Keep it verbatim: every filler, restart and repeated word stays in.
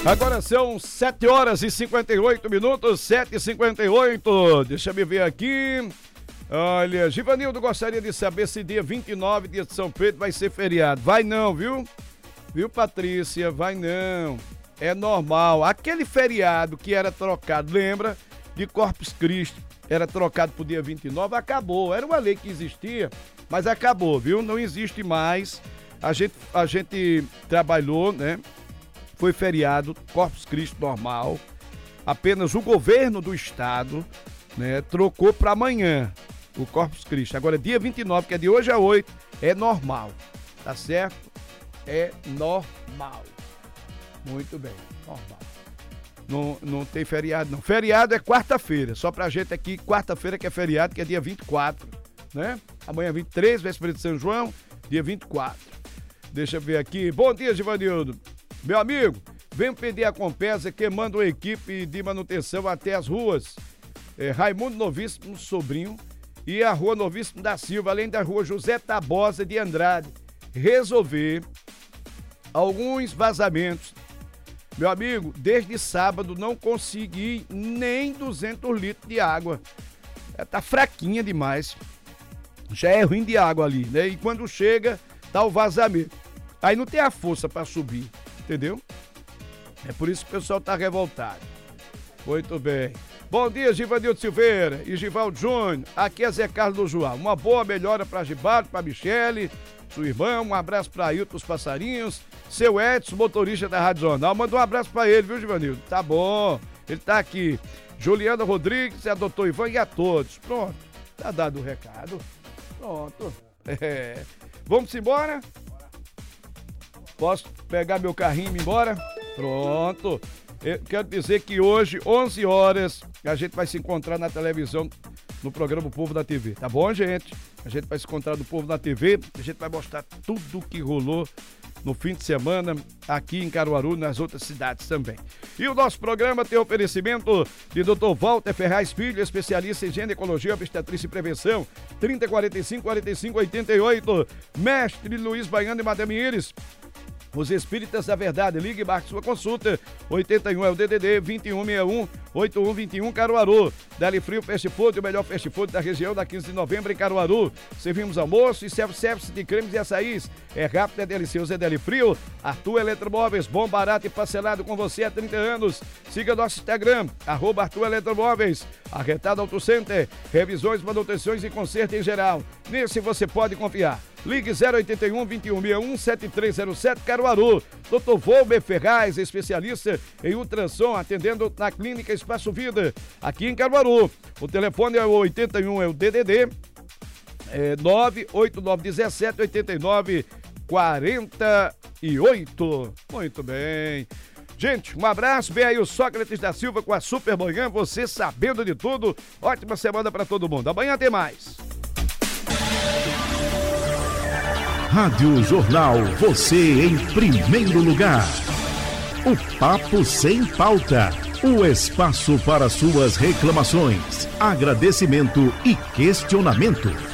Agora são sete horas e cinquenta e oito minutos, sete e cinquenta e oito. Deixa eu ver aqui. Olha, Givanildo gostaria de saber se dia vinte e nove, dia de São Pedro, vai ser feriado. Vai não, viu? Viu, Patrícia? Vai não. É normal. Aquele feriado que era trocado, lembra? De Corpus Christi, era trocado pro dia vinte e nove, acabou. Era uma lei que existia, mas acabou, viu? Não existe mais. A gente, a gente trabalhou, né? Foi feriado, Corpus Christi normal. Apenas o governo do estado, né, trocou para amanhã o Corpus Christi. Agora, dia vinte e nove, que é de hoje a oito, é normal. Tá certo? É normal. Muito bem, normal. Não, não tem feriado, não. Feriado é quarta-feira. Só pra gente aqui, quarta-feira que é feriado, que é dia vinte e quatro, né? Amanhã vinte e três, véspera de São João, dia vinte e quatro. Deixa eu ver aqui. Bom dia, Givanildo. Meu amigo, venho pedir a Compesa que manda uma equipe de manutenção até as ruas é, Raimundo Novíssimo Sobrinho e a rua Novíssimo da Silva, além da rua José Tabosa de Andrade, resolver alguns vazamentos. Meu amigo, desde sábado não consegui nem duzentos litros de água. É, tá fraquinha demais. Já é ruim de água ali, né? E quando chega, tá o vazamento. Aí não tem a força para subir. Entendeu? É por isso que o pessoal tá revoltado. Muito bem. Bom dia, Givanildo Silveira e Givaldo Júnior. Aqui é Zé Carlos do João. Uma boa melhora pra Givaldo, pra Michele, sua irmã. Um abraço pra Ailton, os passarinhos. Seu Edson, motorista da Rádio Jornal. Manda um abraço pra ele, viu, Givanildo? Tá bom. Ele tá aqui. Juliana Rodrigues, a doutor Ivan e a todos. Pronto. Tá dado o recado. Pronto. É. Vamos embora? Posso pegar meu carrinho e ir embora? Pronto. Eu quero dizer que hoje, onze horas, a gente vai se encontrar na televisão, no programa O Povo da T V. Tá bom, gente? A gente vai se encontrar no Povo da T V. A gente vai mostrar tudo o que rolou no fim de semana aqui em Caruaru e nas outras cidades também. E o nosso programa tem oferecimento de doutor Walter Ferraz Filho, especialista em ginecologia, obstetrícia e prevenção, trinta, quarenta e cinco, quarenta e cinco, oitenta e oito. Mestre Luiz Baiano e Madame Iris. Os Espíritas da Verdade, ligue e marque sua consulta. oitenta e um é o D D D, vinte e um sessenta e um, oitenta e um vinte e um, Caruaru. Dali Frio Fast Food, o melhor fast food da região, da quinze de novembro em Caruaru. Servimos almoço e self-service de cremes e açaís. É rápido, é delicioso, é Dali Frio. Arthur Eletromóveis, bom, barato e parcelado com você há trinta anos. Siga nosso Instagram, arroba Arthur Eletromóveis. Arretado Auto Center, revisões, manutenções e conserto em geral. Nesse você pode confiar. Ligue zero oitenta e um, vinte e um sessenta e um, setenta e três zero sete, Caruaru. doutor Volber Ferraz, especialista em ultrassom, atendendo na Clínica Espaço Vida, aqui em Caruaru. O telefone é o oitenta e um, é o D D D, é nove oito nove um sete, oito nove quatro oito. Muito bem. Gente, um abraço, vem aí o Sócrates da Silva com a Super Manhã, você sabendo de tudo. Ótima semana para todo mundo. Amanhã tem mais. Rádio Jornal, você em primeiro lugar. O Papo Sem Pauta, o espaço para suas reclamações, agradecimento e questionamento.